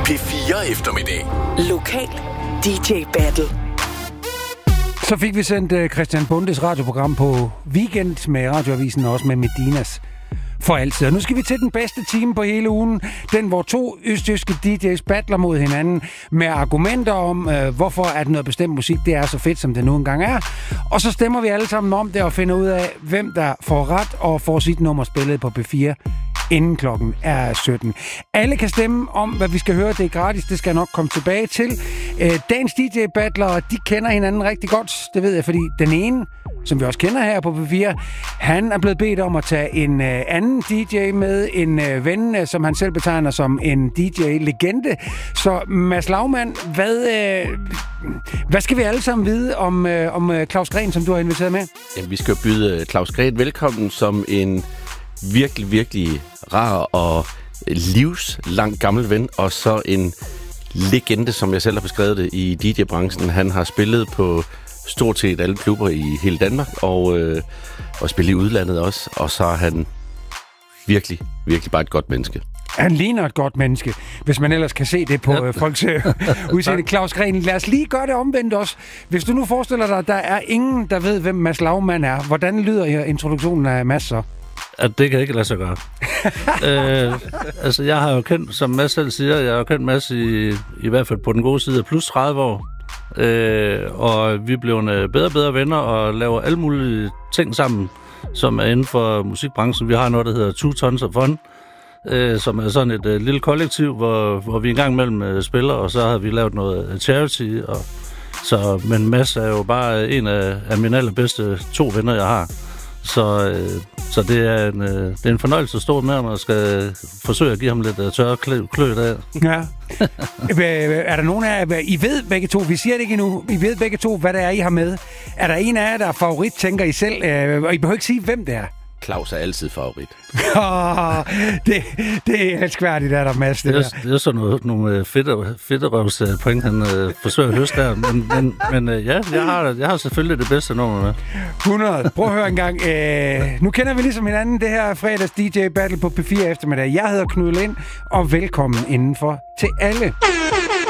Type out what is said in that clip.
P4 eftermiddag. Lokal DJ Battle. Så fik vi sendt Christian Bundes radioprogram på weekend med Radioavisen og også med Medinas for altid. Og nu skal vi til den bedste time på hele ugen. Den, hvor to østjyske DJ's battler mod hinanden med argumenter om, hvorfor at noget bestemt musik, det er så fedt, som det nu engang er. Og så stemmer vi alle sammen om det og finder ud af, hvem der får ret og får sit nummer spillet på P4 inden klokken er 17. Alle kan stemme om, hvad vi skal høre. Det er gratis. Det skal jeg nok komme tilbage til. Dagens DJ-battlere, de kender hinanden rigtig godt. Det ved jeg, fordi den ene, som vi også kender her på P4, han er blevet bedt om at tage en anden DJ med. En ven, som han selv betegner som en DJ-legende. Så Mads Laumann, hvad skal vi alle sammen vide om Claus Green, som du har inviteret med? Jamen, vi skal byde Claus Green velkommen som en virkelig, virkelig rar og livslang gammel ven, og så en legende, som jeg selv har beskrevet det i DJ-branchen. Han har spillet på stort set alle klubber i hele Danmark, og spillet i udlandet også, og så er han virkelig, virkelig bare et godt menneske. Han ligner et godt menneske, hvis man ellers kan se det på folks udseende. Claus Green, lad os lige gøre det omvendt også. Hvis du nu forestiller dig, at der er ingen, der ved, hvem Mads Laumann er, hvordan lyder introduktionen af Mads så? At det kan ikke lade sig gøre. Altså, jeg har jo kendt, som Mads selv siger, jeg har jo kendt Mads i hvert fald på den gode side af plus 30 år. Og vi er blevet bedre og bedre venner og laver alle mulige ting sammen, som er inden for musikbranchen. Vi har noget, der hedder 2 Tons of Fun, som er sådan et lille kollektiv, hvor vi engang imellem spiller, og så har vi lavet noget charity. Men Mads er jo bare en af mine allerbedste 2 venner, jeg har. Så det er en fornøjelse at stå med ham og skal forsøge at give ham lidt tørre klø der. Ja. Er der nogen af jer, I ved begge to, vi siger det ikke endnu, I ved begge to, hvad det er, I har med. Er der en af jer, der er favorit, tænker I selv? Og I behøver ikke sige, hvem det er. Claus er altid favorit. Det er elskværdigt, der Mads. Det er sådan nogle fedterøvspoint, han forsøger at høste der. Men ja, jeg har selvfølgelig det bedste nummer med. 100. Prøv at høre en gang. Nu kender vi ligesom hinanden, det her fredags DJ Battle på P4 eftermiddag. Jeg hedder Knud Lind, og velkommen indenfor til alle.